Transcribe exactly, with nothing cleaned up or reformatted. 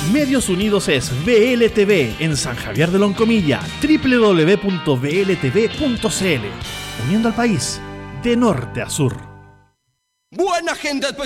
Medios Unidos es V L T V en San Javier de Loncomilla, doble u doble u doble u punto v l t v punto c l, uniendo al país de norte a sur. Buena gente.